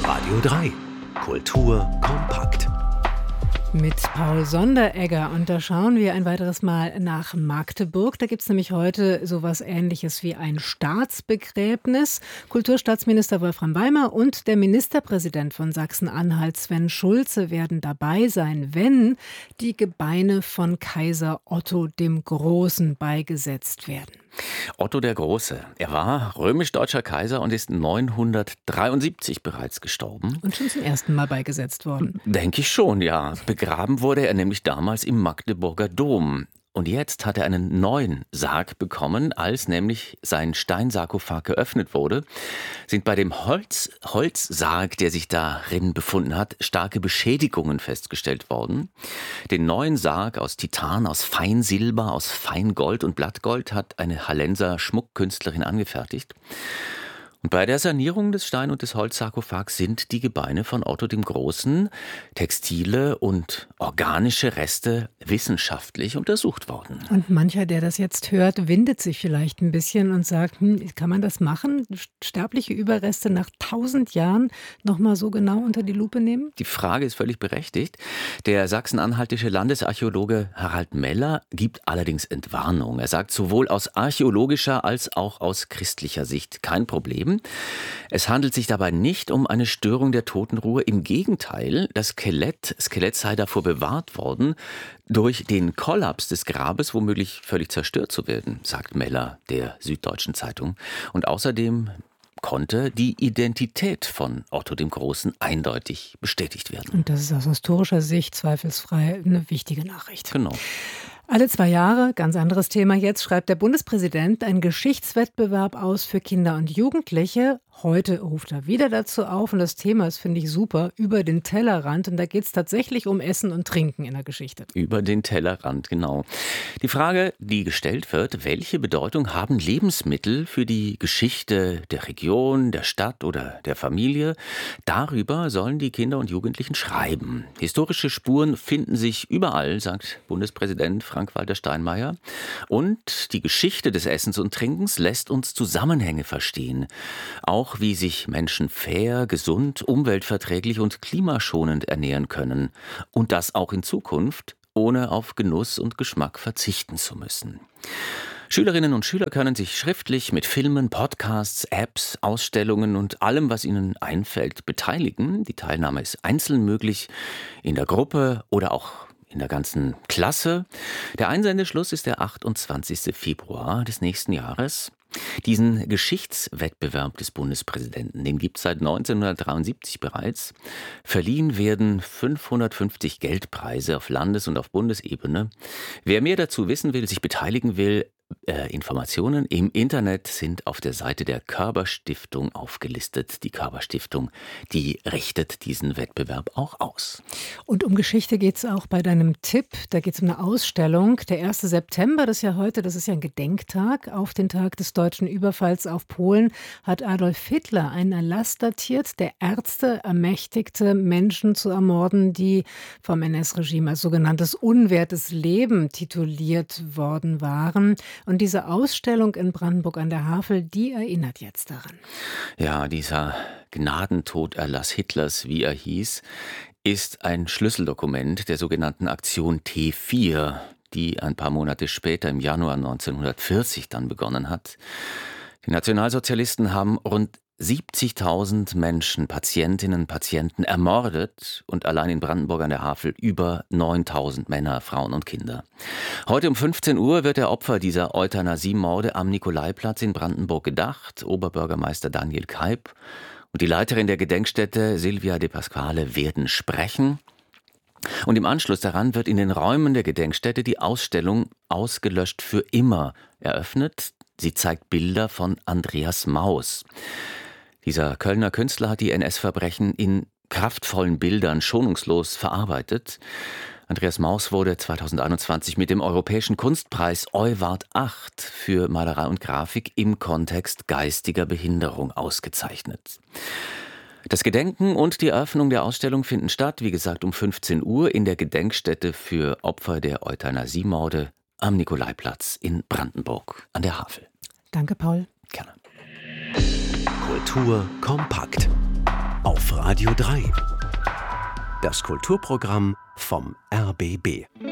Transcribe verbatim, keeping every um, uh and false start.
Radio drei. Kultur kompakt. Mit Paul Sonderegger, und da schauen wir ein weiteres Mal nach Magdeburg. Da gibt es nämlich heute sowas Ähnliches wie ein Staatsbegräbnis. Kulturstaatsminister Wolfram Weimer und der Ministerpräsident von Sachsen-Anhalt, Sven Schulze, werden dabei sein, wenn die Gebeine von Kaiser Otto dem Großen beigesetzt werden. Otto der Große. Er war römisch-deutscher Kaiser und ist neunhundertdreiundsiebzig bereits gestorben. Und schon zum ersten Mal beigesetzt worden. Denke ich schon, ja. Begraben wurde er nämlich damals im Magdeburger Dom. Und jetzt hat er einen neuen Sarg bekommen, als nämlich sein Steinsarkophag geöffnet wurde, sind bei dem Holz, Holzsarg, der sich darin befunden hat, starke Beschädigungen festgestellt worden. Den neuen Sarg aus Titan, aus Feinsilber, aus Feingold und Blattgold hat eine Hallenser Schmuckkünstlerin angefertigt. Und bei der Sanierung des Stein- und des Holzsarkophags sind die Gebeine von Otto dem Großen, textile und organische Reste wissenschaftlich untersucht worden. Und mancher, der das jetzt hört, windet sich vielleicht ein bisschen und sagt, hm, kann man das machen? Sterbliche Überreste nach tausend Jahren nochmal so genau unter die Lupe nehmen? Die Frage ist völlig berechtigt. Der sachsen-anhaltische Landesarchäologe Harald Meller gibt allerdings Entwarnung. Er sagt, sowohl aus archäologischer als auch aus christlicher Sicht kein Problem. Es handelt sich dabei nicht um eine Störung der Totenruhe. Im Gegenteil, das Skelett, Skelett sei davor bewahrt worden, durch den Kollaps des Grabes womöglich völlig zerstört zu werden, sagt Meller der Süddeutschen Zeitung. Und außerdem konnte die Identität von Otto dem Großen eindeutig bestätigt werden. Und das ist aus historischer Sicht zweifelsfrei eine wichtige Nachricht. Genau. Alle zwei Jahre, ganz anderes Thema jetzt, schreibt der Bundespräsident einen Geschichtswettbewerb aus für Kinder und Jugendliche. Heute ruft er wieder dazu auf und das Thema ist, finde ich, super, über den Tellerrand. Und da geht es tatsächlich um Essen und Trinken in der Geschichte. Über den Tellerrand, genau. Die Frage, die gestellt wird, welche Bedeutung haben Lebensmittel für die Geschichte der Region, der Stadt oder der Familie? Darüber sollen die Kinder und Jugendlichen schreiben. Historische Spuren finden sich überall, sagt Bundespräsident Frank-Walter Steinmeier. Und die Geschichte des Essens und Trinkens lässt uns Zusammenhänge verstehen. Auch wie sich Menschen fair, gesund, umweltverträglich und klimaschonend ernähren können. Und das auch in Zukunft, ohne auf Genuss und Geschmack verzichten zu müssen. Schülerinnen und Schüler können sich schriftlich mit Filmen, Podcasts, Apps, Ausstellungen und allem, was ihnen einfällt, beteiligen. Die Teilnahme ist einzeln möglich, in der Gruppe oder auch in der ganzen Klasse. Der Einsendeschluss ist der achtundzwanzigste Februar des nächsten Jahres. Diesen Geschichtswettbewerb des Bundespräsidenten, den gibt es seit neunzehnhundertdreiundsiebzig bereits. Verliehen werden fünfhundertfünfzig Geldpreise auf Landes- und auf Bundesebene. Wer mehr dazu wissen will, sich beteiligen will, äh, Informationen im Internet sind auf der Seite der Körber-Stiftung aufgelistet. Die Körber-Stiftung, die richtet diesen Wettbewerb auch aus. Und um Geschichte geht es auch bei deinem Tipp. Da geht es um eine Ausstellung. Der erste September, das ist ja heute, das ist ja ein Gedenktag. Auf den Tag des deutschen Überfalls auf Polen hat Adolf Hitler einen Erlass datiert, der Ärzte ermächtigte, Menschen zu ermorden, die vom N S-Regime als sogenanntes unwertes Leben tituliert worden waren. Und diese Ausstellung in Brandenburg an der Havel, die erinnert jetzt daran. Ja, dieser Gnadentoderlass Hitlers, wie er hieß, ist ein Schlüsseldokument der sogenannten Aktion T vier, die ein paar Monate später im Januar neunzehnhundertvierzig dann begonnen hat. Die Nationalsozialisten haben rund siebzigtausend Menschen, Patientinnen und Patienten ermordet und allein in Brandenburg an der Havel über neuntausend Männer, Frauen und Kinder. Heute um fünfzehn Uhr wird der Opfer dieser Euthanasiemorde am Nikolaiplatz in Brandenburg gedacht. Oberbürgermeister Daniel Keib und die Leiterin der Gedenkstätte Silvia De Pasquale werden sprechen. Und im Anschluss daran wird in den Räumen der Gedenkstätte die Ausstellung Ausgelöscht für immer eröffnet. Sie zeigt Bilder von Andreas Maus. Dieser Kölner Künstler hat die N S-Verbrechen in kraftvollen Bildern schonungslos verarbeitet. Andreas Maus wurde zweitausendeinundzwanzig mit dem Europäischen Kunstpreis Euwart acht für Malerei und Grafik im Kontext geistiger Behinderung ausgezeichnet. Das Gedenken und die Eröffnung der Ausstellung finden statt, wie gesagt, um fünfzehn Uhr in der Gedenkstätte für Opfer der Euthanasiemorde am Nikolaiplatz in Brandenburg an der Havel. Danke, Paul. Gerne. Kultur kompakt. auf Radio drei. Das Kulturprogramm vom R B B.